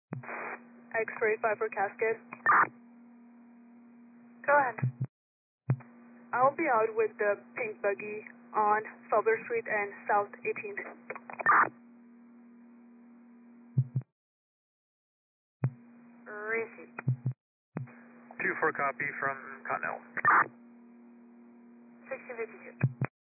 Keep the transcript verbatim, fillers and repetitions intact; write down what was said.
X-ray five for Cascade. Go ahead. I'll be out with the pink buggy on Felder Street and South eighteenth. Receive. two four copy from Continental. sixteen fifty-two.